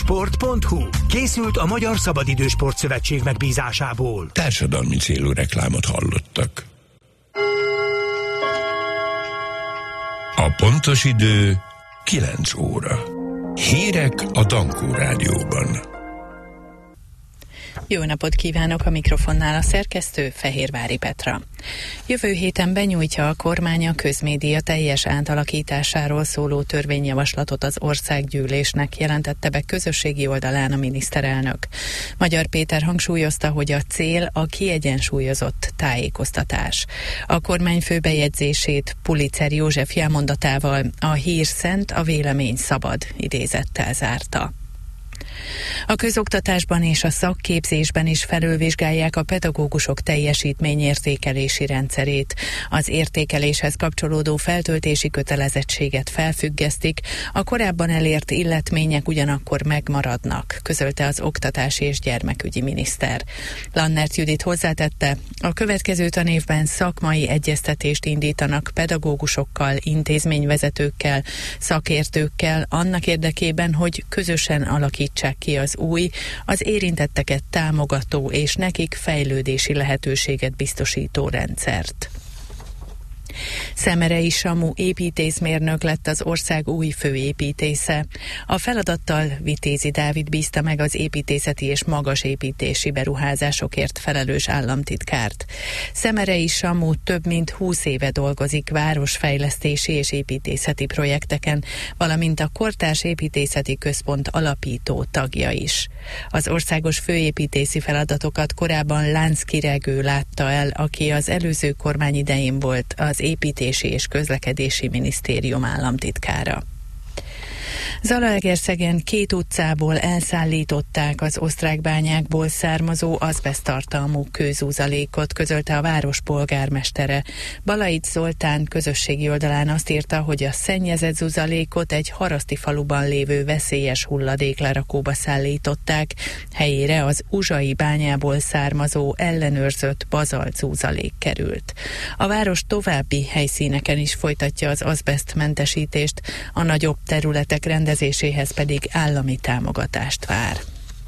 Sport.hu. Készült a Magyar Szabadidősport Szövetség megbízásából. Társadalmi célú reklámot hallottak. A pontos idő 9 óra. Hírek a Dankó Rádióban. Jó napot kívánok, a mikrofonnál a szerkesztő Fehérvári Petra. Jövő héten benyújtja a kormány a közmédia teljes átalakításáról szóló törvényjavaslatot az országgyűlésnek, jelentette be közösségi oldalán a miniszterelnök. Magyar Péter hangsúlyozta, hogy a cél a kiegyensúlyozott tájékoztatás. A kormány főbejegyzését Pulitzer József jelmondatával a hír szent, a vélemény szabad idézettel zárta. A közoktatásban és a szakképzésben is felülvizsgálják a pedagógusok teljesítményértékelési rendszerét. Az értékeléshez kapcsolódó feltöltési kötelezettséget felfüggesztik, a korábban elért illetmények ugyanakkor megmaradnak, közölte az oktatási és gyermekügyi miniszter. Lannert Judit hozzátette, a következő tanévben szakmai egyeztetést indítanak pedagógusokkal, intézményvezetőkkel, szakértőkkel annak érdekében, hogy közösen alakítsák ki az új, az érintetteket támogató és nekik fejlődési lehetőséget biztosító rendszert. Szemerei Samu építészmérnök lett az ország új főépítésze. A feladattal Vitézi Dávid bízta meg az építészeti és magasépítési beruházásokért felelős államtitkárt. Szemerei Samu több mint 20 éve dolgozik városfejlesztési és építészeti projekteken, valamint a Kortárs Építészeti Központ alapító tagja is. Az országos főépítészi feladatokat korábban Lánczky Regő látta el, aki az előző kormány idején volt az Építési és Közlekedési Minisztérium államtitkára. Zalaegerszegen 2 utcából elszállították az osztrák bányákból származó azbeszttartalmú kőzúzalékot, közölte a város polgármestere. Balaics Zoltán közösségi oldalán azt írta, hogy a szennyezett zuzalékot egy haraszti faluban lévő veszélyes hulladéklerakóba szállították, helyére az uzsai bányából származó ellenőrzött bazalt zuzalék került. A város további helyszíneken is folytatja az azbesztmentesítést, a nagyobb területek rendezéséhez pedig állami támogatást vár.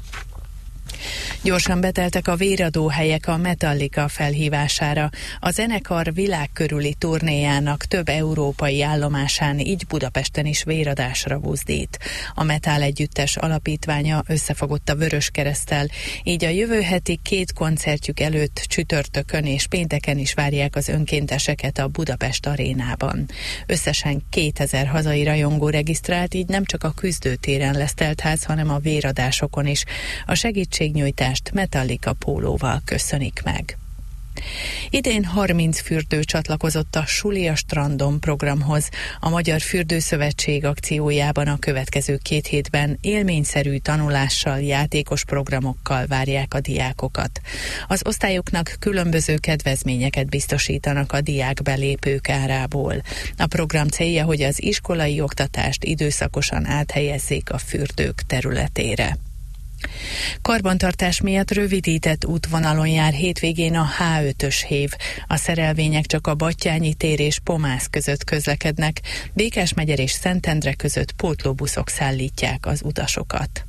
Gyorsan beteltek a véradóhelyek a Metallica felhívására. A zenekar világkörüli turnéjának több európai állomásán, így Budapesten is véradásra buzdít. A Metal együttes alapítványa összefogott a Vöröskereszttel, így a jövő heti 2 koncertjük előtt csütörtökön és pénteken is várják az önkénteseket a Budapest arénában. Összesen 2000 hazai rajongó regisztrált, így nem csak a küzdőtéren lesz teltház, hanem a véradásokon is. A segítségnyújtást Metallica pólóval köszönik meg. Idén 30 fürdő csatlakozott a Suli a strandon programhoz. A Magyar Fürdőszövetség akciójában a következő 2 hétben élményszerű tanulással, játékos programokkal várják a diákokat. Az osztályoknak különböző kedvezményeket biztosítanak a diákbelépők árából. A program célja, hogy az iskolai oktatást időszakosan áthelyezzék a fürdők területére. Karbantartás miatt rövidített útvonalon jár hétvégén a H5-ös hév. A szerelvények csak a Battyányi tér és Pomász között közlekednek, Békásmegyer és Szentendre között pótlóbuszok szállítják az utasokat.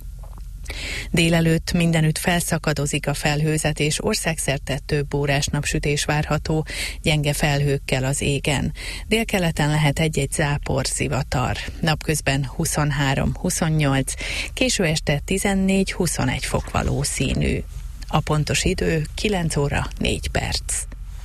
Délelőtt mindenütt felszakadozik a felhőzet, és országszerte több órás napsütés várható, gyenge felhőkkel az égen. Délkeleten lehet egy-egy zápor, zivatar. Napközben 23-28, késő este 14-21 fok valószínű. A pontos idő 9 óra 4 perc.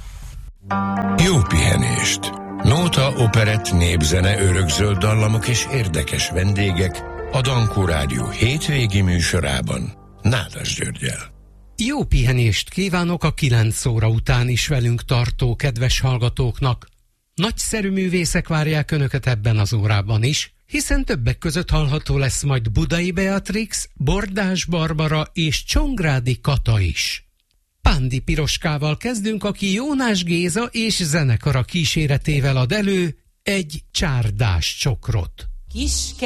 Jó pihenést! Nóta, operett, népzene, örökzöld dallamok és érdekes vendégek a Dankó Rádió hétvégi műsorában Nádas Györggyel. Jó pihenést kívánok a 9 óra után is velünk tartó kedves hallgatóknak. Nagyszerű művészek várják Önöket ebben az órában is, hiszen többek között hallható lesz majd Budai Beatrix, Bordás Barbara és Csongrádi Kata is. Pándi Piroskával kezdünk, aki Jónás Géza és zenekara kíséretével ad elő egy csárdás csokrot.